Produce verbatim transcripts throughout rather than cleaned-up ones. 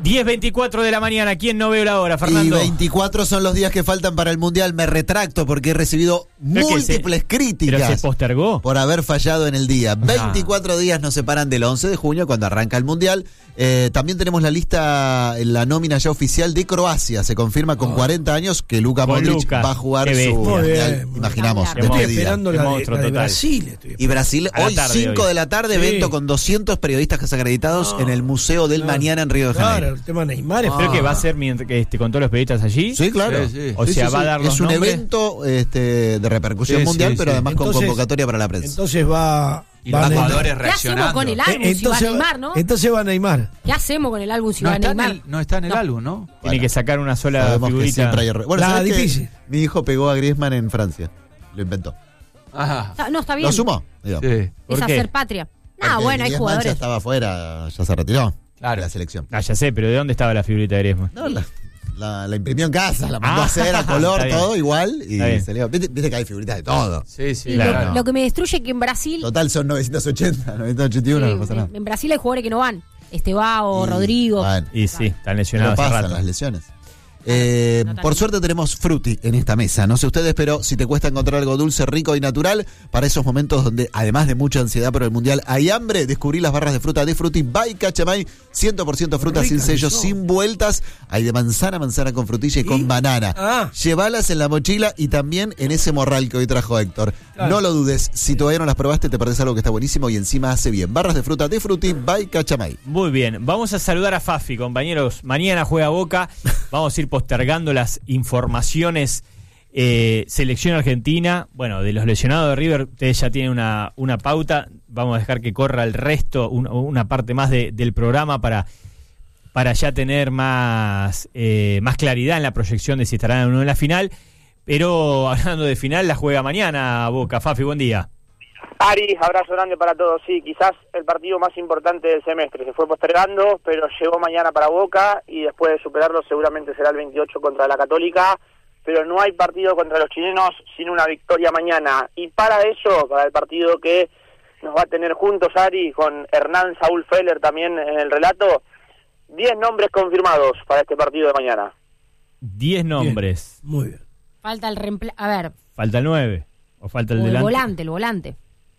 diez veinticuatro de la mañana, ¿quién no veo la hora, Fernando? Y veinticuatro son los días que faltan para el Mundial. Me retracto porque he recibido Pero que múltiples se- críticas. ¿Pero se postergó? Por haber fallado en el día. veinticuatro días nos separan del once de junio, cuando arranca el Mundial. Eh, también tenemos la lista, la nómina ya oficial de Croacia. Se confirma con Oh. cuarenta años que Luka Con Modric Luka. va a jugar Qué su bestia. Muy Mundial, bien, muy imaginamos, bien. de Estoy despedida. esperando Qué la de, monstruo la de total. Brasil. Estoy Y Brasil, A la hoy tarde, cinco hoy. de la tarde, Sí. evento con doscientos periodistas acreditados No. en el Museo del Claro. Mañana en Río de Janeiro. Claro, el tema Neymar es Creo que va a ser mientras que, este, con todos los periodistas allí. Sí, claro. Sí, sí. O Sí, sea, sí, va a sí. dar los Es un nombres. evento este, de repercusión Sí, mundial, sí, pero sí. además con Entonces- convocatoria para la prensa. Entonces va. Y va los Neymar. jugadores ¿Qué hacemos reaccionando. con el álbum Eh, si va entonces, Neymar, no? entonces va Neymar. ¿Qué hacemos con el álbum si No va está, en Neymar? el, no está en el No. álbum, ¿no? Tiene Bueno, que sacar una sola Sabemos que figurita. siempre hay error. Bueno, La ¿sabés que difícil. mi hijo pegó a Griezmann en Francia? Lo inventó. Ajá. Está- No, está bien. ¿Lo sumó? Digo. Sí, ¿Por Es qué? hacer patria. Ah, Porque bueno, hay Griezmann jugadores. ya estaba afuera, ya se retiró Claro. de la selección. Ah, ya sé, pero ¿de dónde estaba la figurita de Griezmann? No, la, la- la imprimió en casa, la mandó Ah, a hacer a color, está bien. todo igual. Y Está bien. salió. ¿Viste, viste que hay figuritas de todo. sí, sí, Claro. claro. Lo que me destruye es que en Brasil, Total, son novecientos ochenta, novecientos ochenta y uno, sí, no pasa nada. en Brasil hay jugadores que no van. Estebao, Y, Rodrigo. bueno, Y sí, están pero lesionados hace pasan rato. las lesiones. Eh, No tan por bien. suerte tenemos Frutti en esta mesa. No sé ustedes, pero si te cuesta encontrar algo dulce, rico y natural, para esos momentos donde, además de mucha ansiedad por el Mundial, hay hambre, descubrí las barras de fruta de Frutti by Cachamay. cien por ciento fruta sin Ricas sellos, que son. sin vueltas. Hay de manzana, manzana con frutilla y, ¿Y? con banana. Ah. Llévalas en la mochila y también en ese morral que hoy trajo Héctor. Claro. No lo dudes, si todavía no las probaste, te perdés algo que está buenísimo y encima hace bien. Barras de fruta de Frutti by Cachamay. Muy bien, vamos a saludar a Fafi, compañeros. Mañana juega Boca. Vamos a ir postergando las informaciones. Eh, selección argentina, bueno, de los lesionados de River, ustedes ya tienen una, una pauta. Vamos a dejar que corra el resto, un- una parte más de- del programa para, para ya tener más, eh, más claridad en la proyección de si estarán o no en la final. Pero hablando de final, la juega mañana Boca. Fafi, buen día. Ari, abrazo grande para todos. Sí, quizás el partido más importante del semestre. Se fue postergando, pero llegó mañana para Boca y después de superarlo seguramente será el veintiocho contra la Católica. Pero no hay partido contra los chilenos sin una victoria mañana. Y para eso, para el partido que nos va a tener juntos, Ari, con Hernán Saúl Feller también en el relato, diez nombres confirmados para este partido de mañana. Diez nombres. Bien, muy bien. Falta el reemplazo. A ver, ¿Falta el nueve? ¿O falta el o el delante? volante, el volante.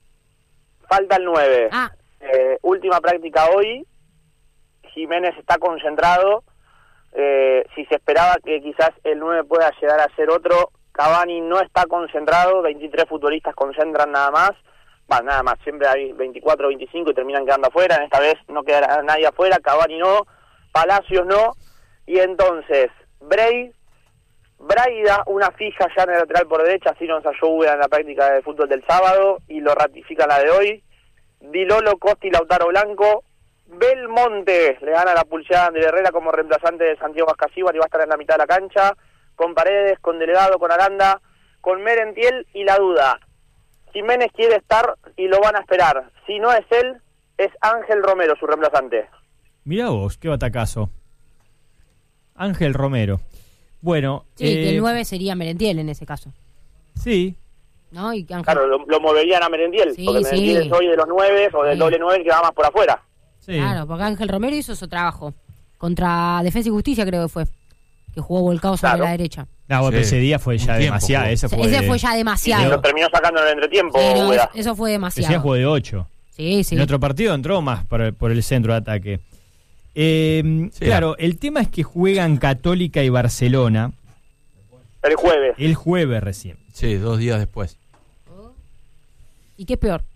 Falta el nueve. Ah, Eh, última práctica hoy. Jiménez está concentrado. Eh, si se esperaba que quizás el nueve pueda llegar a ser otro, Cavani no está concentrado. veintitrés futbolistas concentran nada más. Bueno, nada más, siempre hay veinticuatro, veinticinco y terminan quedando afuera. En esta vez no quedará nadie afuera. Cavani no, Palacios no. Y entonces, Bray, Braida, una fija ya en el lateral por derecha, así lo ensayó Úbeda en la práctica de fútbol del sábado y lo ratifica en la de hoy. Di Lolo, Costa y Lautaro Blanco. Belmonte le gana la pulseada de Herrera como reemplazante de Santiago Ascasíbar y va a estar en la mitad de la cancha. Con Paredes, con Delegado, con Aranda, con Merentiel y la duda. Jiménez quiere estar y lo van a esperar. Si no es él, es Ángel Romero su reemplazante. Mirá vos, qué batacazo. Ángel Romero. Bueno, sí, eh, que el nueve sería Merentiel en ese caso. sí, ¿No? Y que Ángel- Claro, lo, lo moverían a Merentiel, Sí, porque sí. Merentiel es hoy de los nueve o del Sí. doble nueve que va más por afuera. sí. Claro, porque Ángel Romero hizo su trabajo. Contra Defensa y Justicia creo que fue. Que jugó volcado sobre Claro. la derecha. No, bueno, Sí. pero ese día fue ya Un tiempo demasiado. jugó. Ese fue, Ese de- fue ya Y demasiado. lo terminó sacando en el entretiempo, Pero Úbeda. eso fue ese día demasiado. jugó de ocho. Sí, sí. En otro partido entró más por el, por el centro de ataque. Eh, Sí. Claro, el tema es que juegan Católica y Barcelona El jueves. el jueves recién. Sí, dos días después. ¿Y qué es peor?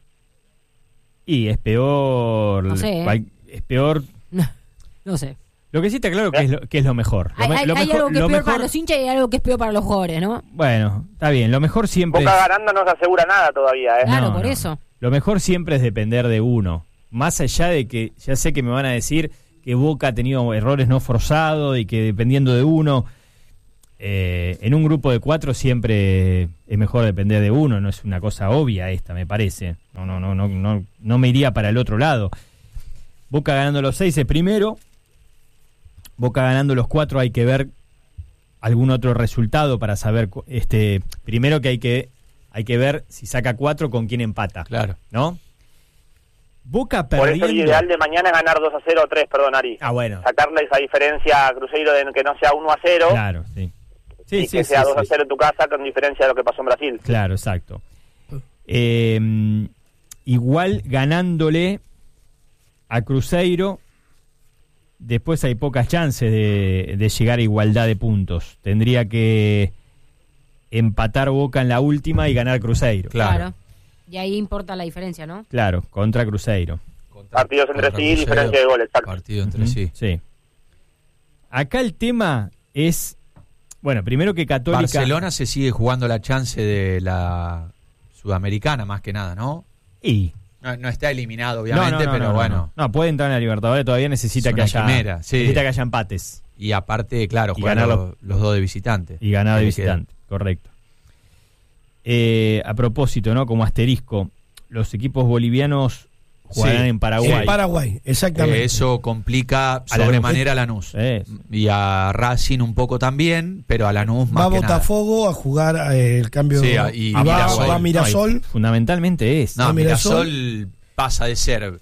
Y es peor. No sé, ¿eh? cual- Es peor. No sé. Lo que sí está claro que es lo, que es lo mejor. Lo Hay, me- hay- lo hay mejor- algo que es lo peor mejor- para los hinchas y hay algo que es peor para los jugadores, ¿no? Bueno, está bien. Lo mejor siempre Boca es- ganando no se asegura nada todavía, ¿eh? Claro, No, por no. eso. Lo mejor siempre es depender de uno. Más allá de que ya sé que me van a decir que Boca ha tenido errores no forzados y que dependiendo de uno, eh, en un grupo de cuatro siempre es mejor depender de uno. No es una cosa obvia esta, me parece. No, no, no, no, no, no me iría para el otro lado. Boca ganando los seis es primero. Boca ganando los cuatro hay que ver algún otro resultado para saber cu- este primero que hay que hay que ver si saca cuatro con quién empata. Claro. ¿No? Boca Por eso el perdiendo. ideal de mañana es ganar dos a cero o tres, perdón, Ari. Ah, bueno. Sacarle esa diferencia a Cruzeiro de que no sea uno a cero Claro, sí. Sí, y sí, que sí, sea sí, dos a sí. cero en tu casa, con diferencia de lo que pasó en Brasil. Claro, exacto. Eh, igual ganándole a Cruzeiro, después hay pocas chances de, de llegar a igualdad de puntos. Tendría que empatar Boca en la última y ganar Cruzeiro. Claro. Y ahí importa la diferencia, ¿no? Claro, contra Cruzeiro. Contra- Partidos entre contra sí, Cruzeiro, diferencia de goles, exacto. Partido entre Ujú, sí. Sí. Acá el tema es, bueno, primero que Católica... Barcelona se sigue jugando la chance de la Sudamericana, más que nada, ¿no? Y... No, no está eliminado, No, obviamente, no, no, pero no, no, bueno. No, no, puede entrar en la Libertadores, todavía necesita Es que una haya... quimera, sí. Necesita que haya empates. Y aparte, claro, Y juegan ganar los, los dos de visitante. Y ganar de Ahí queda. visitante, correcto. Eh, a propósito, ¿no? Como asterisco, los equipos bolivianos jugarán Sí, en Paraguay. En Paraguay, exactamente. Eh, eso complica A Lanús. sobremanera a Lanús. Eh, Y a Racing un poco también, pero a Lanús más Va que nada. Botafogo a jugar eh, el cambio. Sí, a- y va, Mirasol. va a Mirasol. no, y fundamentalmente es. No, a Mirasol. Mirasol pasa de ser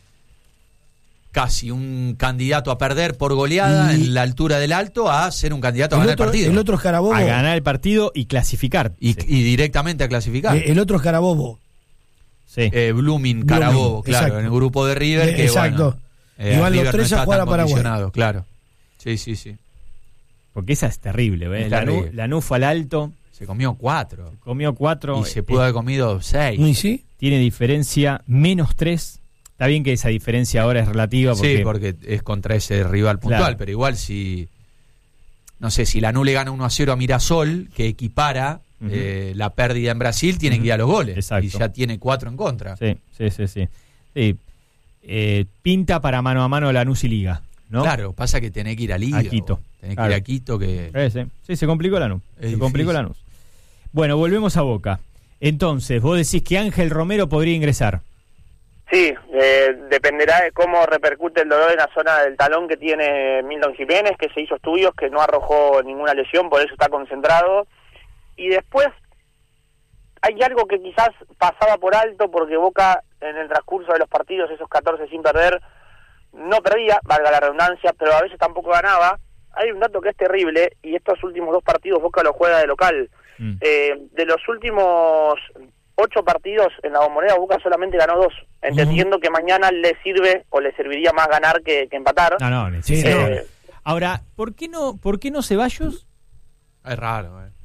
casi un candidato a perder por goleada Y- en la altura del Alto a ser un candidato a el, ganar otro, el partido. el otro es Carabobo. A ganar el partido y clasificar. y, Sí. y directamente a clasificar. Eh, el otro es Carabobo. Sí. Eh, Blooming, Blooming, Carabobo, claro, exacto. en el grupo de River. Eh, Que, exacto. bueno, eh, Y van los River tres no a está jugar tan a Paraguay. condicionado, claro. Sí, sí, sí. Porque esa es terrible, ¿ves? Es Lanús, terrible. Lanús fue al alto, Se comió cuatro. comió cuatro. Y se eh, pudo haber comido seis. ¿Y sí? Tiene diferencia menos tres. Está bien que esa diferencia ahora es relativa porque, Sí, porque es contra ese rival puntual, Claro. pero igual si, no sé, si Lanús le gana uno a cero a Mirasol, que equipara Ujú. eh, la pérdida en Brasil, tiene Ujú. que ir a los goles. Exacto. Y ya tiene cuatro en contra. Sí, sí, sí, sí. Sí. Eh, pinta para mano a mano Lanús y Liga, ¿no? Claro, pasa que tenés que ir a Liga. A Quito. vos. Tenés Claro. que ir a Quito que... Eh, sí. Sí, se complicó Lanús. Es Se complicó difícil. Lanús. Bueno, volvemos a Boca. Entonces, vos decís que Ángel Romero podría ingresar. Sí, eh, dependerá de cómo repercute el dolor en la zona del talón que tiene Milton Jiménez, que se hizo estudios, que no arrojó ninguna lesión, por eso está concentrado. Y después hay algo que quizás pasaba por alto, porque Boca en el transcurso de los partidos, esos catorce sin perder, no perdía, valga la redundancia, pero a veces tampoco ganaba. Hay un dato que es terrible, y estos últimos dos partidos Boca lo juega de local. Mm. Eh, de los últimos ocho partidos en la Bombonera, Boca solamente ganó dos, entendiendo que mañana le sirve o le serviría más ganar que, que empatar. No, no, Sí, necesita- no. Eh, Ahora, ¿por qué no, por qué no Ceballos? Es raro, eh.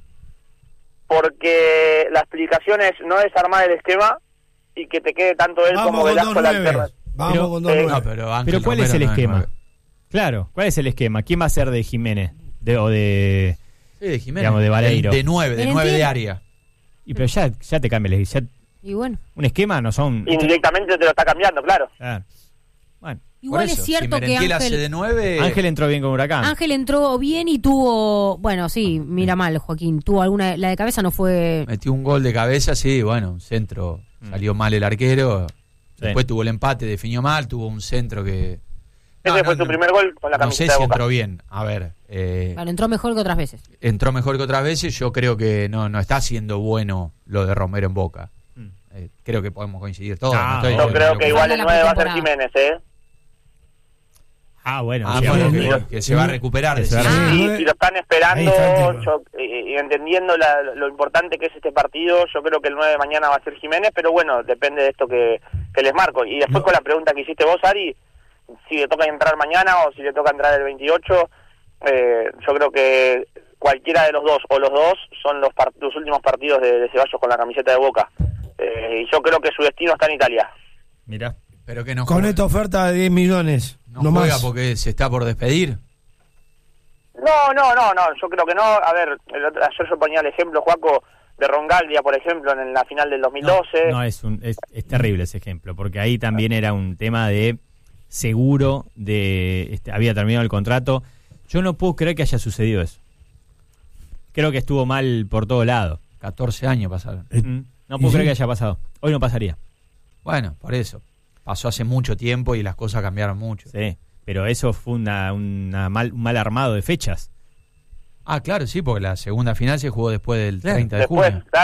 porque la explicación es no desarmar el esquema y que te quede tanto él Vamos como con Velasco dos la nueve. alternativa. Vamos Pero- con dos eh, nueve. No, pero Ángel Pero ¿cuál es el Romero no esquema? nueve. Claro, ¿cuál es el esquema? ¿Quién va a ser de Jiménez? De, o de... Sí, de Jiménez. Digamos, de Vareiro. De, de nueve, de Pero nueve de entiendo. área. Y pero ya, ya te cambia, el- ya, Y bueno, un esquema no son... Indirectamente te lo está cambiando, claro. Claro. Bueno, igual Por eso, es cierto si que Merentiel hace de Ángel, nueve... Ángel entró bien con Huracán. Ángel entró bien y tuvo, bueno, sí, mira mal, Joaquín, tuvo alguna, la de cabeza no fue, Metió un gol de cabeza, sí, bueno, un centro. Salió mal el arquero. Sí. Después tuvo el empate, definió mal, tuvo un centro que... Ese No, fue no, su primer gol con la No sé camiseta si de Boca. entró bien. A ver, eh, bueno, entró mejor que otras veces. entró mejor que otras veces. Yo creo que no, no está siendo bueno lo de Romero en Boca. Mm. Eh, creo que podemos coincidir todos. Ah, no estoy- Yo obvio, creo obvio. que igual Falta el la nueve va a ser pretemporada. Jiménez, ¿eh? Ah, bueno. Ah, sí, bueno, ahora- que, que se va a recuperar. Que se va a decís. Ah. Sí, si lo están esperando, Ahí está el tema. yo, eh, y entendiendo la- lo importante que es este partido, yo creo que el nueve de mañana va a ser Jiménez, pero bueno, depende de esto que, que les marco. Y después No. con la pregunta que hiciste vos, Ari, si le toca entrar mañana o si le toca entrar el veintiocho, eh, yo creo que cualquiera de los dos o los dos son los, part- los últimos partidos de, de Ceballos con la camiseta de Boca. Eh, y yo creo que su destino está en Italia. Mirá. Pero que no Con juega, esta oferta de diez millones. no No, juega más. porque se está por despedir. No, no, no, no, yo creo que no. A ver, el otro- ayer yo ponía el ejemplo, Juaco, de Rongaldia, por ejemplo, en la final del dos mil doce. No, no, es, un, es, es terrible ese ejemplo, porque ahí también era un tema de seguro, de este, había terminado el contrato. Yo no puedo creer que haya sucedido eso. Creo que estuvo mal por todo lado. catorce años pasaron. Eh, Mm, No puedo ¿y creer sí? que haya pasado. Hoy no pasaría. Bueno, por eso. Pasó hace mucho tiempo y las cosas cambiaron mucho. Sí, pero eso fue una, una mal, un mal armado de fechas. Ah, claro, sí, porque la segunda final se jugó después del Claro. treinta de Después, junio. claro.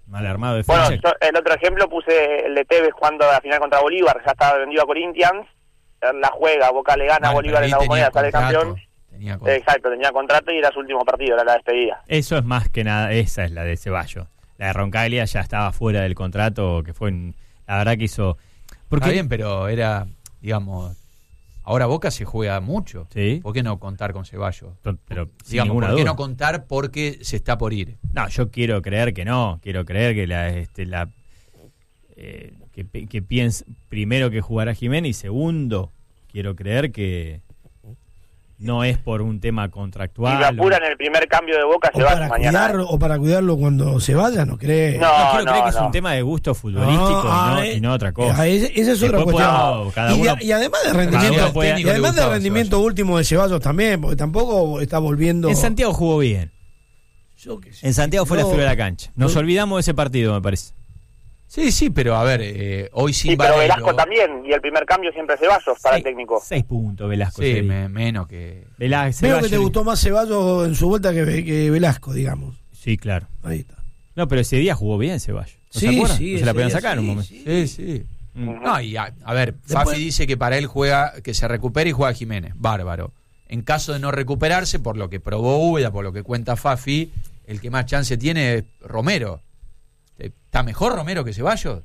Mal armado de Bueno, defensa. yo, el otro ejemplo puse el de Tevez jugando la final contra Bolívar, ya estaba vendido a Corinthians, la juega, Boca le gana a Bueno, Bolívar pero en la ahí Bombonera, tenía sale contrato, campeón. tenía contrato. Exacto, tenía contrato y era su último partido, era la despedida. Eso es más que nada, esa es la de Ceballos. La de Roncaglia ya estaba fuera del contrato, que fue, en- la verdad que hizo... Porque, Está bien, pero era, digamos, ahora Boca se juega mucho. Sí. ¿Por qué no contar con Ceballos? pero sin Digamos, ninguna ¿por qué duda. no contar porque se está por ir? No, yo quiero creer que no, quiero creer que la, este, la eh, que, pi- que piensa primero que jugará Jiménez y segundo quiero creer que no es por un tema Si contractual. me apuran el primer cambio de Boca, O se va para, mañana. cuidarlo, o para cuidarlo cuando se vaya, ¿no crees? No, No, quiero creer que es no. un tema de gusto futbolístico ah, y, no, eh, y no otra cosa. ah, ese- esa es otra Después cuestión. podemos- cada y, de- uno- y además de cada rendimiento, uno puede- y además le de gustaba rendimiento Ceballos. último de Ceballos también, porque tampoco está volviendo. En Santiago jugó bien. Yo qué sé. En Santiago fue No, la figura de la cancha. Nos no. olvidamos de ese partido, me parece. Sí, sí, pero a ver, eh, hoy sin Sí, pero Valero- Velasco también, y el primer cambio siempre es Ceballos para el técnico. Seis puntos, Velasco. Sí, sería. me- menos que... Velasco, Veo que te Ceballos- gustó más Ceballos en su vuelta que, que Velasco, digamos. Sí, claro. Ahí está. No, pero ese día jugó bien Ceballos. ¿No Sí, se acuerdan? sí, No se la ese podían día sacar en un sí, momento. sí. Sí, sí. Mm. No, y a, a ver, Después- Fafi dice que para él juega, que se recupere y juega Jiménez. Bárbaro. En caso de no recuperarse, por lo que probó Úbeda, por lo que cuenta Fafi, el que más chance tiene es Romero. ¿Está mejor Romero que Ceballos?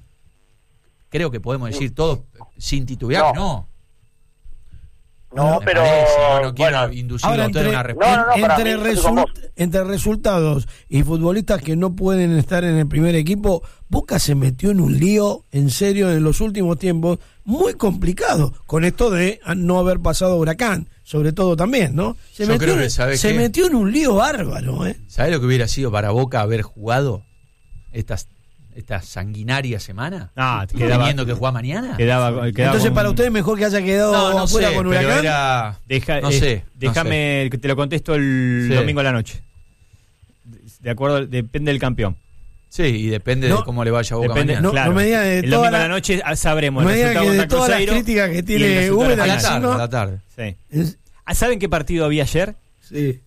Creo que podemos decir todo sin titubear, no. No, Me pero... parece, no, no quiero bueno, inducir Ahora, a usted en entre, una respuesta. No, no, no, para entre, mí, estoy con result- vos. entre resultados y futbolistas que no pueden estar en el primer equipo, Boca se metió en un lío, en serio, en los últimos tiempos, muy complicado, con esto de no haber pasado Huracán, sobre todo también, ¿no? Se, Yo metió, creo que, en- ¿sabe se qué? metió en un lío bárbaro, ¿eh? ¿Sabés lo que hubiera sido para Boca haber jugado estas, esta sanguinaria semana? Ah, quedaba- Teniendo que jugar mañana. Quedaba, quedaba Entonces, con- para ustedes mejor que haya quedado No, no afuera sé, con pero Huracán. era... Deja, no eh, sé, no déjame que te lo contesto el Sí. domingo a la noche. De acuerdo, depende del campeón. Sí, y depende No, de cómo le vaya a Boca Depende, mañana. No, claro. no me digas de el toda domingo la- a la noche ah, sabremos no el me digas resultado que de contra todas las Cruzeiro críticas que y el tiene resultado Úbeda a la final. tarde, encima. a la tarde. Sí. Es- Ah, ¿saben qué partido había ayer? sí.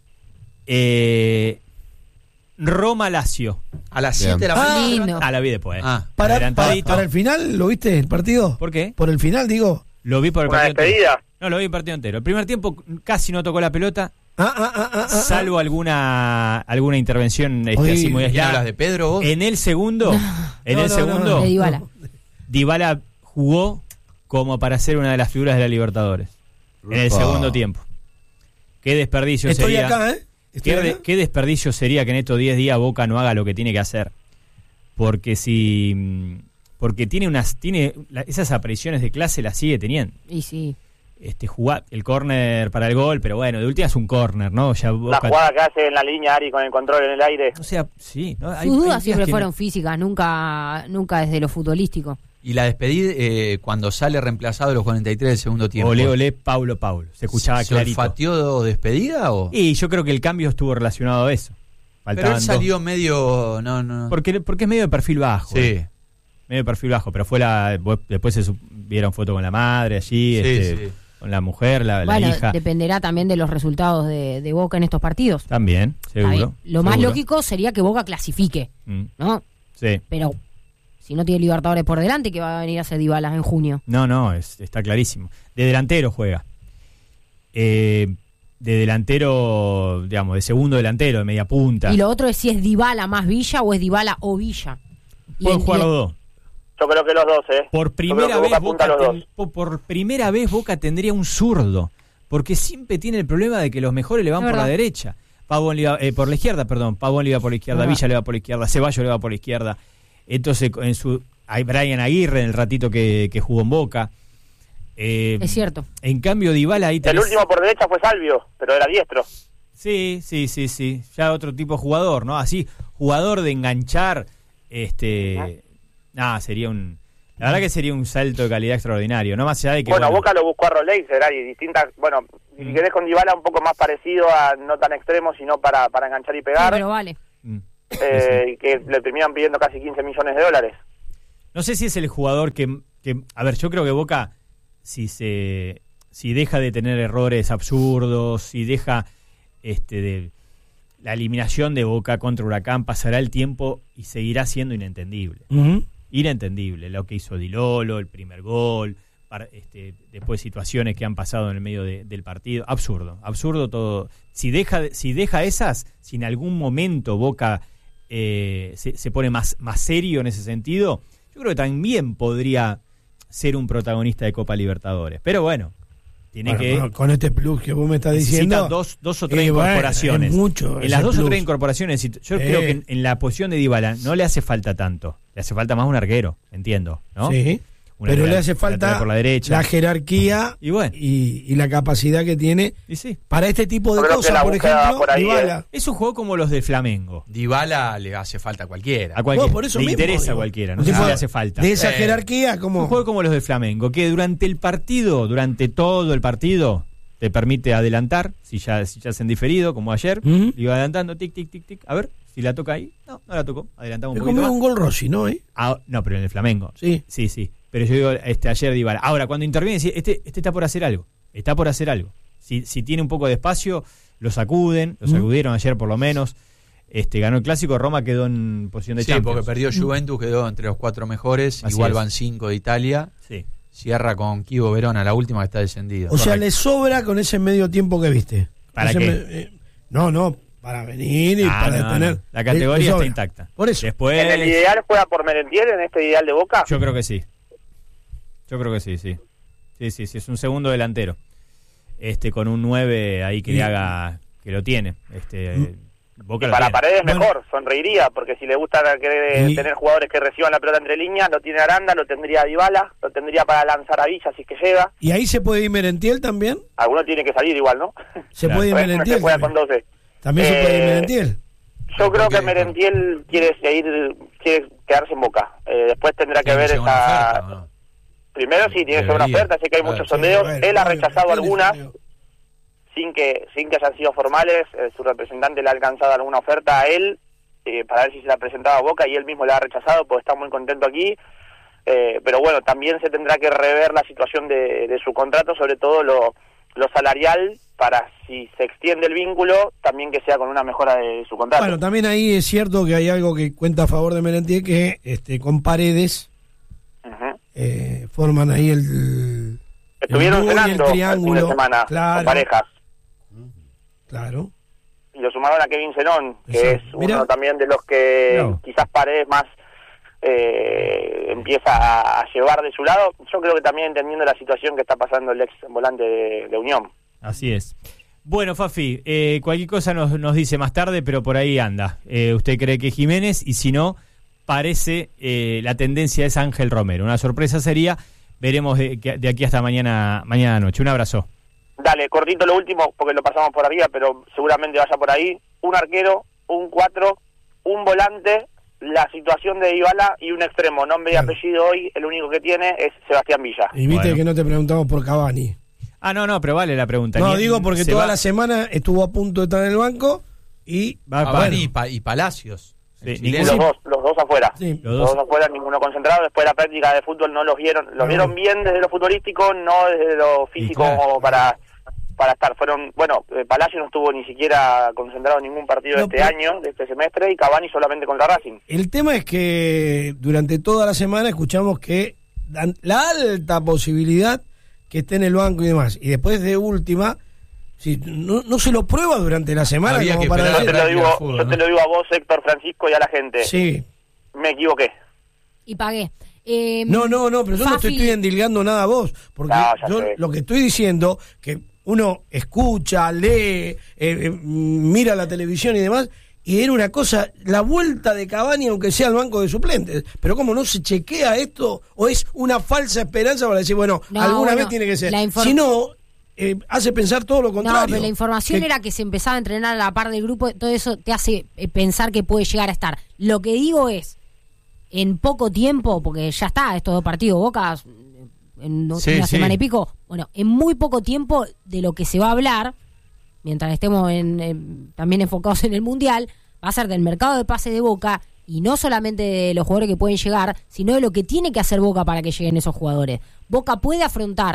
Eh, Roma-Lazio. A las Bien. siete de la Ah, mañana. lindo. Ah, la vi después. Ah. Para, para, Adelantadito. para el final, ¿lo viste el partido? ¿Por qué? Por el final, digo. Lo vi por el Una partido entero. despedida. No, lo vi el partido entero. El primer tiempo casi no tocó la pelota, Ah, ah, ah, ah, ah, salvo alguna alguna intervención este, Oye, así muy ¿Y aislada. hablas de Pedro vos? En el segundo, en No, el no, segundo, no, De Dybala. Dybala jugó como para ser una de las figuras de la Libertadores. En el Upa. segundo tiempo. Qué desperdicio Estoy sería. acá, ¿eh? Estoy ¿Qué, de- acá. qué desperdicio sería que en estos diez días Boca no haga lo que tiene que hacer? Porque si mm, porque tiene unas tiene la- esas apariciones de clase las sigue teniendo. Y sí. Este jugar el córner para el gol, pero bueno, de última es un córner, ¿no? Ya La Boca- jugada que hace en la línea Ari con el control en el aire. o sea, sí, ¿no? Hay- Sus hay dudas días siempre que fueron no- físicas, nunca nunca desde lo futbolístico. Y la despedida eh, cuando sale reemplazado de los cuarenta y tres del segundo tiempo. Olé, olé, Paulo, Paulo. Se escuchaba ¿Se clarito. olfateó despedida o...? Y yo creo que el cambio estuvo relacionado a eso. Pero Faltaban él dos. salió medio... No, no. Porque, porque es medio de perfil bajo. Sí. eh. Medio de perfil bajo, pero fue la. Después se su- vieron foto con la madre allí, Sí, este, sí. con la mujer, la, la Bueno, hija. dependerá también de los resultados de, de Boca en estos partidos. También, Está seguro. bien. Lo más seguro. lógico sería que Boca clasifique, Mm, ¿no? sí. Pero si no tiene Libertadores por delante, que va a venir a hacer Dybala en junio. No, no, es- está clarísimo. De delantero juega. Eh, de delantero, digamos, de segundo delantero, de media punta. Y lo otro es si es Dybala más Villa o es Dybala o Villa. Y Pueden en- jugar y- los dos. Yo creo que los dos, ¿eh? Por Yo creo primera que vez Boca apunta Boca a los ten- dos. po- por primera vez Boca tendría un zurdo, porque siempre tiene el problema de que los mejores le van Es por la verdad. derecha. Pavón le iba, eh, por la izquierda, perdón, Pavón le iba por la izquierda, Verdad. Villa le va por la izquierda, Ceballos le va por la izquierda. Entonces en su hay Brian Aguirre en el ratito que, que jugó en Boca. Eh, Es cierto. En cambio Dybala ahí El tenés- último por derecha fue Salvio, pero era diestro. Sí, sí, sí, sí. Ya otro tipo de jugador, ¿no? Así, jugador de enganchar, este, nada, sería un, la verdad que sería un salto de calidad extraordinario, no más allá de que Bueno, bueno, Boca lo buscó a Roleixer, Ari, distintas, bueno, si Mm. querés con Dybala un poco más parecido a no tan extremo, sino para, para enganchar y Sí, pegar, pero vale. mm. eh, y que le terminan pidiendo casi quince millones de dólares. No sé si es el jugador que, que, a ver, yo creo que Boca, si se, si deja de tener errores absurdos, si deja, este, de, la eliminación de Boca contra Huracán, pasará el tiempo y seguirá siendo inentendible. Uh-huh. Inentendible lo que hizo Di Lolo, el primer gol, para, este, después situaciones que han pasado en el medio de, del partido. Absurdo, absurdo todo. Si deja, si deja esas, si en algún momento Boca eh, se, se pone más, más serio en ese sentido, yo creo que también podría ser un protagonista de Copa Libertadores. Pero bueno, tiene Bueno, que... con este plus que vos me estás necesita diciendo. dos, dos o tres eh, bueno, incorporaciones. es mucho en ese las dos plus. o tres incorporaciones, yo Eh. creo que en, en la posición de Dybala no le hace falta tanto. Le hace falta más un arquero, entiendo, ¿no? Sí. Un Pero lateral- le hace lateral falta por la derecha. la jerarquía Y bueno. y, y la capacidad que tiene Y sí. para este tipo de Yo creo que cosas, la por búsqueda ejemplo, por ahí Dybala. Es un juego como los de Flamengo. Dybala le hace falta a cualquiera. A cualquiera. Vos, por eso le mismo, interesa digo. a cualquiera, no Un sé si tipo le hace falta. De esa Eh. jerarquía, como. Un juego como los de Flamengo, que durante el partido, durante todo el partido, te permite adelantar, si ya, si ya hacen diferido, como ayer, Ujú. iba adelantando, tic, tic, tic, tic, a ver, si la toca ahí, no, no la tocó, adelantamos Le un poquito comió más. un gol Rossi, ¿no? ¿Eh? Ah, no, pero en el Flamengo. Sí. Sí, sí. Pero yo digo, este, ayer Dybala. Ahora, cuando interviene, sí, este, este está por hacer algo. Está por hacer algo. Si, si tiene un poco de espacio, lo sacuden, lo Mm. sacudieron ayer por lo menos. Este, ganó el clásico, Roma quedó en posición de Sí, Champions. porque perdió Juventus, quedó entre los cuatro mejores. Así Igual es. van cinco de Italia. Sí. Cierra con Kivo Verona, la última que está descendido. O sea, Correcto. le sobra con ese medio tiempo que viste. ¿Para Ese qué? me- eh, no, no, para venir y Ah, para no, tener. no. La categoría le está sobra. intacta. Por eso. Después, ¿En el ideal juega por Merentiel, en este ideal de Boca? yo creo que sí. Yo creo que sí, sí. Sí, sí, sí, es un segundo delantero. Este, con un nueve ahí que Y- le haga, que lo tiene. Este, Boca Y lo para tiene. Paredes Bueno. mejor, sonreiría, porque si le gusta querer Y- tener jugadores que reciban la pelota entre líneas, lo tiene Aranda, lo tendría Dybala, lo tendría para lanzar a Villa si es que llega. Y ahí se puede ir Merentiel también. Alguno tiene que salir igual, ¿no? Se Claro. puede ir No se Merentiel. juega con También, doce. También se puede ir Eh, Merentiel. Yo creo Porque- que Merentiel quiere seguir, quiere quedarse en Boca. Eh, después tendrá que ¿Tiene ver que llegar una esa... oferta, o no? Primero sí, tiene que ser una Debería. oferta, sé que hay Claro, muchos sí, sondeos. Bueno, Él ha bueno, rechazado Merentiel algunas defendió. sin que sin que hayan sido formales. Eh, su representante le ha alcanzado alguna oferta a él eh, para ver si se la presentaba a Boca y él mismo la ha rechazado porque está muy contento aquí. Eh, pero bueno, también se tendrá que rever la situación de, de su contrato, sobre todo lo, lo salarial, para si se extiende el vínculo, también que sea con una mejora de su contrato. Bueno, también ahí es cierto que hay algo que cuenta a favor de Merentiel, que este, con Paredes Ujú. eh, forman ahí el. Estuvieron el dúo y el cenando el fin de triángulo. semana Claro, con parejas. claro. Y lo sumaron a Kevin Zenón, que Exacto. es Mirá. uno también de los que No. quizás Paredes más eh, empieza a, a llevar de su lado. Yo creo que también entendiendo la situación que está pasando el ex volante de, de Unión. Así es. Bueno, Fafi, eh, cualquier cosa nos, nos dice más tarde, pero por ahí anda. Eh, usted cree que Jiménez, y si no, parece eh, la tendencia es Ángel Romero. Una sorpresa sería, veremos de, de aquí hasta mañana mañana noche. Un abrazo. Dale, cortito lo último, porque lo pasamos por arriba, pero seguramente vaya por ahí. Un arquero, un cuatro, un volante, la situación de Dybala y un extremo. Nombre y Claro. apellido hoy, el único que tiene es Sebastián Villa. Y viste Bueno. que no te preguntamos por Cavani. Ah, no, no, pero vale la pregunta. No, Ni- digo porque se toda va- la semana estuvo a punto de estar en el banco y. va- Cavani bueno, y, Pa- y Palacios. el Sí, chileno. Los dos, los dos afuera. Sí. los Los dos. dos afuera, ninguno concentrado. Después de la práctica de fútbol no los vieron, los No. vieron bien desde lo futbolístico, no desde lo físico claro. como para para estar. Fueron, bueno, eh, Palacio no estuvo ni siquiera concentrado en ningún partido No, de este pero- año, de este semestre, y Cavani solamente contra Racing. El tema es que durante toda la semana escuchamos que dan la alta posibilidad que esté en el banco y demás. Y después de última, si no, no se lo prueba durante la semana Había como que para Yo esperar te decir, lo práctica digo, de fútbol, yo ¿no? te lo digo a vos, Héctor, Francisco, y a la gente. sí. Me equivoqué. Y pagué. Eh, No, no, no, pero yo no te Fafi, estoy endilgando nada a vos, porque No, ya yo sé. lo que estoy diciendo, que uno escucha, lee, eh, eh, mira la televisión y demás, y era una cosa, la vuelta de Cavani, aunque sea al banco de suplentes, pero como no se chequea esto, o es una falsa esperanza para decir, bueno, No, alguna bueno, vez tiene que ser, la inform- si no, eh, hace pensar todo lo contrario. No, pero la información Que- era que se empezaba a entrenar a la par del grupo, todo eso te hace eh, pensar que puede llegar a estar. Lo que digo es, en poco tiempo, porque ya está, estos dos partidos, Boca, en do- Sí, una sí. semana y pico, bueno, en muy poco tiempo de lo que se va a hablar, mientras estemos en, en- también enfocados en el Mundial, va a ser del mercado de pases de Boca, y no solamente de los jugadores que pueden llegar, sino de lo que tiene que hacer Boca para que lleguen esos jugadores. Boca puede afrontar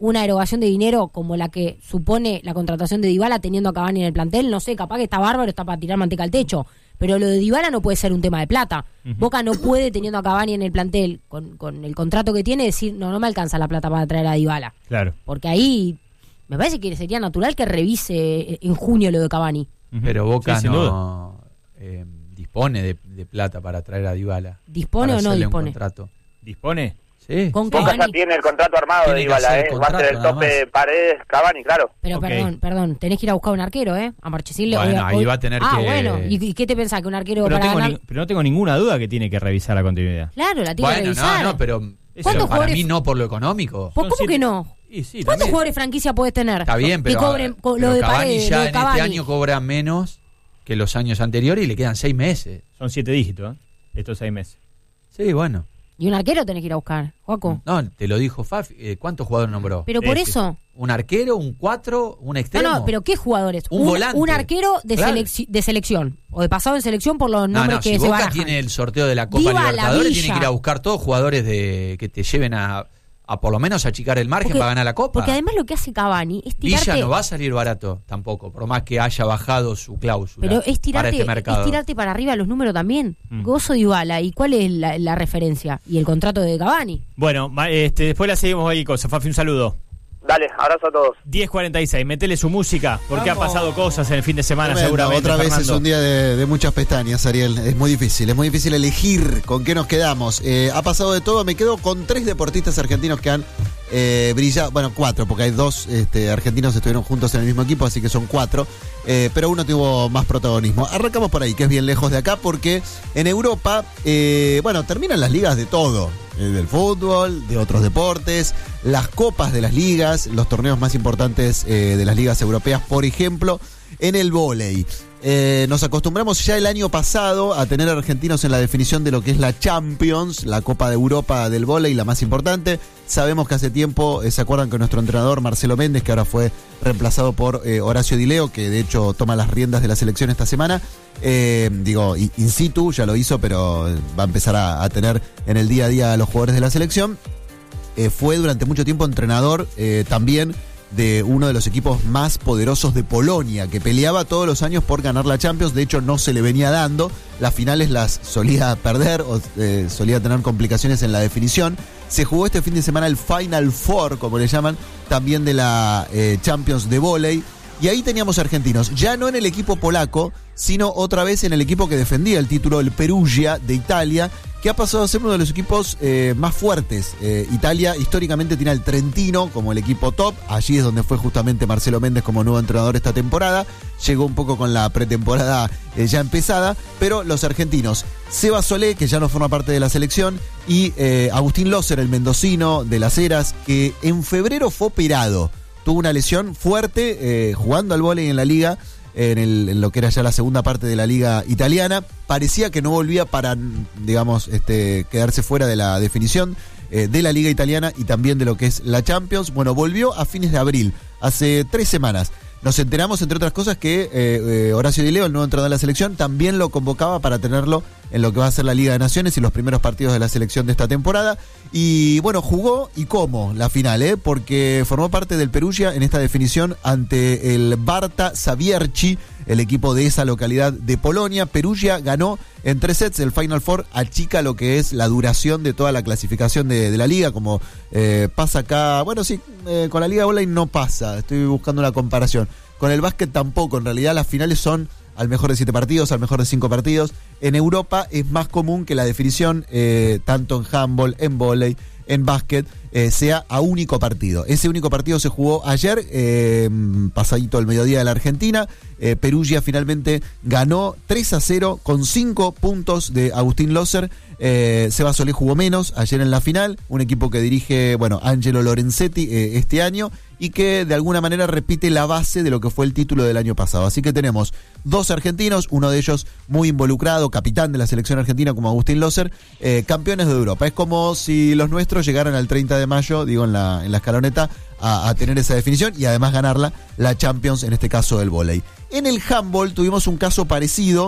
una erogación de dinero como la que supone la contratación de Dybala teniendo a Cavani en el plantel, no sé, capaz que está bárbaro, está para tirar manteca al techo, pero lo de Dybala no puede ser un tema de plata. Uh-huh. Boca no puede, teniendo a Cavani en el plantel, con, con el contrato que tiene, decir, no, no me alcanza la plata para traer a Dybala. Claro. Porque ahí me parece que sería natural que revise en junio lo de Cavani. Uh-huh. Pero Boca sí, no eh, dispone de, de plata para traer a Dybala. ¿Dispone o no dispone? Un contrato. ¿Dispone? Sí. Con Boca ya tiene el contrato armado tiene de Dybala, eh. Va a ser el tope de Paredes, Cavani, claro. Pero okay. perdón, perdón, tenés que ir a buscar un arquero, ¿eh? A Marchesín le Bueno, hoy, ahí va a tener ah, que... Ah, bueno, ¿y, ¿y qué te pensás? ¿Que un arquero pero para tengo ganar? Ni, pero no tengo ninguna duda que tiene que revisar la continuidad. Claro, la tiene bueno, que revisar. no, no, pero, pero para jugadores... mí no por lo económico. ¿Vos cómo siete... que no? Y sí, ¿Cuántos también. jugadores franquicia podés tener? Está bien, pero, que cobren pero lo de Cavani Paredes, ya lo de en Cavani. este año cobra menos que los años anteriores y le quedan seis meses. Son siete dígitos, ¿eh? Estos seis meses. Sí, bueno. Y un arquero tenés que ir a buscar, Joaco. No, te lo dijo Fafi. Eh, ¿Cuántos jugadores nombró? Pero por Ese. eso... ¿Un arquero, un cuatro, un extremo? No, no, pero ¿qué jugadores? Un volante. Un arquero de, Claro. selec- de selección. O de pasado en selección por los No, nombres no, que si se Boca barajan. tiene el sorteo de la Copa Dybala, Libertadores, Villa. tiene que ir a buscar todos jugadores de que te lleven a, a por lo menos achicar el margen Porque- para ganar la Copa. Porque además lo que hace Cavani es tirarte... Villa no va a salir barato tampoco, por más que haya bajado su cláusula Pero es para tirarte, este mercado. es tirarte para arriba los números también. Mm. Gozo Dybala. ¿Y cuál es la, la referencia? Y el contrato de Cavani. Bueno, ma- este, después la seguimos ahí, cosa. Fafi, un saludo. Dale, abrazo a todos. diez cuarenta y seis, metele su música, porque Vamos. ha pasado cosas en el fin de semana, Tremendo, seguramente. otra vez Fernando. es un día de, de muchas pestañas, Ariel. Es muy difícil, es muy difícil elegir con qué nos quedamos. Eh, ha pasado de todo, me quedo con tres deportistas argentinos que han eh, brillado. Bueno, cuatro, porque hay dos este, argentinos que estuvieron juntos en el mismo equipo, así que son cuatro. Eh, pero uno tuvo más protagonismo. Arrancamos por ahí, que es bien lejos de acá, porque en Europa, eh, bueno, terminan las ligas de todo. Eh, del fútbol, de otros deportes, las copas de las ligas, los torneos más importantes eh, de las ligas europeas, por ejemplo, en el vóley. Eh, nos acostumbramos ya el año pasado a tener argentinos en la definición de lo que es la Champions, la Copa de Europa del vóley, la más importante. Sabemos que hace tiempo, eh, se acuerdan que nuestro entrenador Marcelo Méndez, que ahora fue reemplazado por eh, Horacio Di Leo, que de hecho toma las riendas de la selección esta semana, eh, digo, in situ, ya lo hizo, pero va a empezar a, a tener en el día a día a los jugadores de la selección. Eh, fue durante mucho tiempo entrenador eh, también de uno de los equipos más poderosos de Polonia, que peleaba todos los años por ganar la Champions. De hecho, no se le venía dando. Las finales las solía perder o eh, solía tener complicaciones en la definición. Se jugó este fin de semana el Final Four, como le llaman, también de la eh, Champions de vóley. Y ahí teníamos argentinos, ya no en el equipo polaco, sino otra vez en el equipo que defendía el título, el Perugia de Italia, que ha pasado a ser uno de los equipos eh, más fuertes. Eh, Italia históricamente tiene al Trentino como el equipo top, allí es donde fue justamente Marcelo Méndez como nuevo entrenador esta temporada, llegó un poco con la pretemporada eh, ya empezada, pero los argentinos, Seba Solé, que ya no forma parte de la selección, y eh, Agustín Loser, el mendocino de Las Heras, que en febrero fue operado. Tuvo una lesión fuerte eh, jugando al vóley en la liga, en, el, en lo que era ya la segunda parte de la liga italiana. Parecía que no volvía para, digamos, este, quedarse fuera de la definición eh, de la liga italiana y también de lo que es la Champions. Bueno, volvió a fines de abril, hace tres semanas. Nos enteramos, entre otras cosas, que eh, eh, Horacio Di Leo, el nuevo entrenador de la selección, también lo convocaba para tenerlo en lo que va a ser la Liga de Naciones y los primeros partidos de la selección de esta temporada. Y bueno, jugó y cómo la final, ¿eh? Porque formó parte del Perugia en esta definición ante el Barta Savierci, el equipo de esa localidad de Polonia. Perugia ganó en tres sets. El Final Four achica lo que es la duración de toda la clasificación de, de la liga, como eh, pasa acá. Bueno, sí, eh, con la Liga Online no pasa, estoy buscando una comparación. Con el básquet tampoco, en realidad las finales son al mejor de siete partidos, al mejor de cinco partidos. En Europa es más común que la definición, eh, tanto en handball, en vóley, en básquet, eh, sea a único partido. Ese único partido se jugó ayer, eh, pasadito el mediodía de la Argentina. Eh, Perugia finalmente ganó tres a cero con cinco puntos de Agustín Loser. Eh, Seba Solé jugó menos ayer en la final, un equipo que dirige, bueno, Angelo Lorenzetti eh, este año, y que de alguna manera repite la base de lo que fue el título del año pasado. Así que tenemos dos argentinos, uno de ellos muy involucrado, capitán de la selección argentina como Agustín Loser, eh, campeones de Europa. Es como si los nuestros llegaran al treinta de mayo, digo, en la, en la escaloneta, a, a tener esa definición y además ganarla, la Champions, en este caso del vóley. En el handball tuvimos un caso parecido,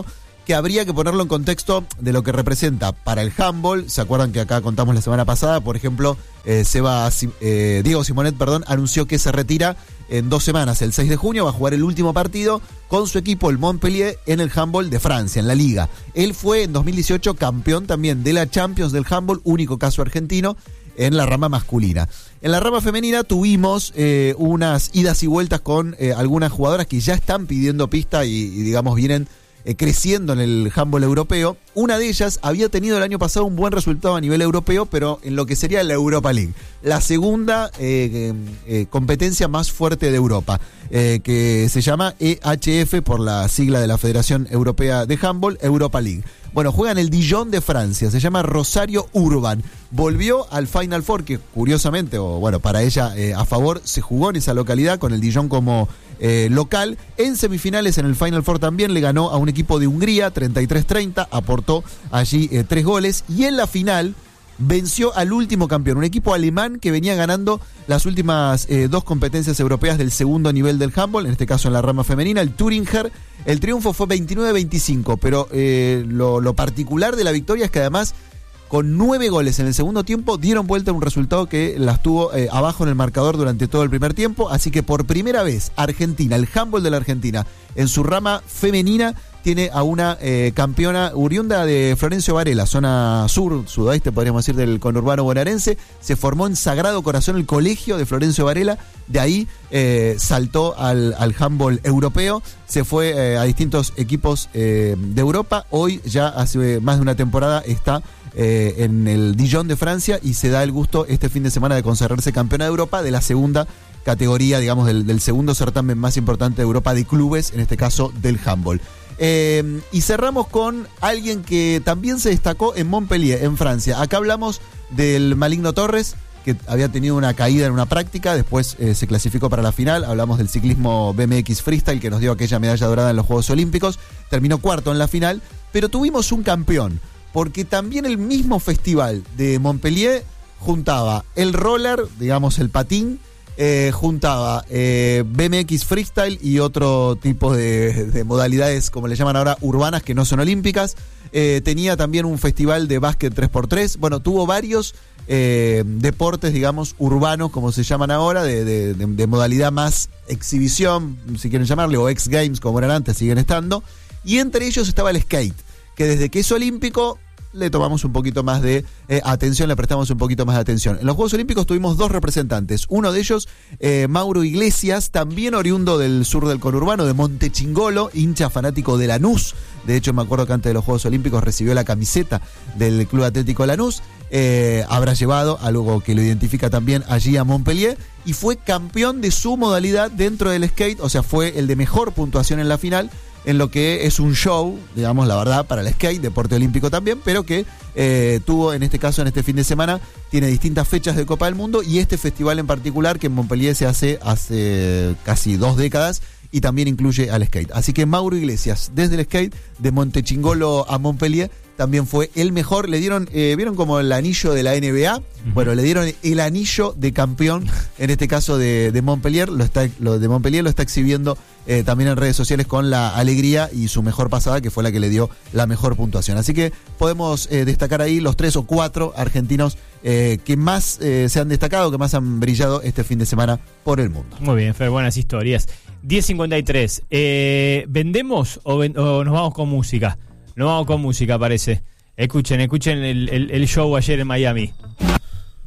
que habría que ponerlo en contexto de lo que representa para el handball. ¿Se acuerdan que acá contamos la semana pasada? Por ejemplo, eh, Seba, eh, Diego Simonet, perdón, anunció que se retira en dos semanas, el seis de junio, va a jugar el último partido con su equipo, el Montpellier, en el handball de Francia, en la Liga. Él fue en dos mil dieciocho campeón también de la Champions del handball, único caso argentino, en la rama masculina. En la rama femenina tuvimos eh, unas idas y vueltas con eh, algunas jugadoras que ya están pidiendo pista y, y digamos, vienen eh, creciendo en el handball europeo. Una de ellas había tenido el año pasado un buen resultado a nivel europeo, pero en lo que sería la Europa League, la segunda eh, eh, competencia más fuerte de Europa, eh, que se llama E H F por la sigla de la Federación Europea de Handball, Europa League. Bueno, juega en el Dijon de Francia, se llama Rosario Urban. Volvió al Final Four, que curiosamente, o bueno, para ella eh, a favor, se jugó en esa localidad con el Dijon como eh, local. En semifinales en el Final Four también le ganó a un equipo de Hungría, treinta y tres treinta, aportó allí eh, tres goles. Y en la final venció al último campeón, un equipo alemán que venía ganando las últimas eh, dos competencias europeas del segundo nivel del handball, en este caso en la rama femenina, el Thüringer. El triunfo fue veintinueve veinticinco, pero eh, lo, lo particular de la victoria es que además, con nueve goles en el segundo tiempo, dieron vuelta a un resultado que las tuvo eh, abajo en el marcador durante todo el primer tiempo. Así que por primera vez, Argentina, el handball de la Argentina, en su rama femenina, tiene a una eh, campeona oriunda de Florencio Varela, zona sur, sudoeste, podríamos decir, del conurbano bonaerense. Se formó en Sagrado Corazón el colegio de Florencio Varela, de ahí eh, saltó al, al handball europeo, se fue eh, a distintos equipos eh, de Europa. Hoy, ya hace más de una temporada, está eh, en el Dijon de Francia y se da el gusto este fin de semana de consagrarse campeona de Europa de la segunda categoría, digamos, del, del segundo certamen más importante de Europa de clubes, en este caso del handball. Eh, y cerramos con alguien que también se destacó en Montpellier, en Francia. Acá hablamos del Maligno Torres, que había tenido una caída en una práctica, después eh, se clasificó para la final. Hablamos del ciclismo B M X Freestyle, que nos dio aquella medalla dorada en los Juegos Olímpicos. Terminó cuarto en la final, pero tuvimos un campeón, porque también el mismo festival de Montpellier juntaba el roller, digamos el patín, Eh, juntaba eh, B M X Freestyle y otro tipo de, de modalidades, como le llaman ahora, urbanas, que no son olímpicas. Eh, tenía también un festival de básquet tres por tres. Bueno, tuvo varios eh, deportes, digamos, urbanos, como se llaman ahora, de, de, de, de modalidad más exhibición, si quieren llamarle, o X Games, como eran antes, siguen estando. Y entre ellos estaba el skate, que desde que es olímpico le tomamos un poquito más de eh, atención, le prestamos un poquito más de atención. En los Juegos Olímpicos tuvimos dos representantes, uno de ellos, eh, Mauro Iglesias, también oriundo del sur del conurbano, de Montechingolo, hincha fanático de Lanús. De hecho, me acuerdo que antes de los Juegos Olímpicos recibió la camiseta del Club Atlético Lanús. Eh, habrá llevado algo que lo identifica también allí a Montpellier y fue campeón de su modalidad dentro del skate, o sea, fue el de mejor puntuación en la final, en lo que es un show, digamos, la verdad, para el skate, deporte olímpico también, pero que eh, tuvo, en este caso, en este fin de semana, tiene distintas fechas de Copa del Mundo y este festival en particular, que en Montpellier se hace hace casi dos décadas y también incluye al skate. Así que Mauro Iglesias, desde el skate, de Montechingolo a Montpellier, también fue el mejor. Le dieron, eh, ¿vieron como el anillo de la N B A? Uh-huh. Bueno, le dieron el anillo de campeón, en este caso de, de Montpellier. Lo, está, lo de Montpellier lo está exhibiendo eh, también en redes sociales con la alegría y su mejor pasada, que fue la que le dio la mejor puntuación. Así que podemos eh, destacar ahí los tres o cuatro argentinos eh, que más eh, se han destacado, que más han brillado este fin de semana por el mundo. Muy bien, Fer, buenas historias. diez cincuenta y tres. Eh, ¿Vendemos o, ven, o nos vamos con música? Nos vamos con música, parece. Escuchen, escuchen el, el, el show ayer en Miami.